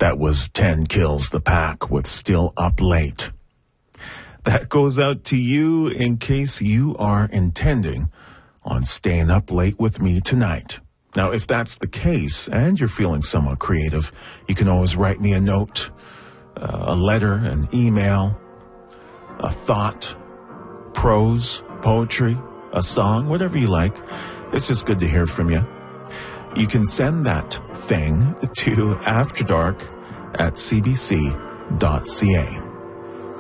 That was 10 Kills the Pack with Still Up Late. That goes out to you in case you are intending on staying up late with me tonight. Now, if that's the case and you're feeling somewhat creative, you can always write me a note, a letter, an email, a thought, prose, poetry, a song, whatever you like. It's just good to hear from you. You can send that thing to afterdark@cbc.ca.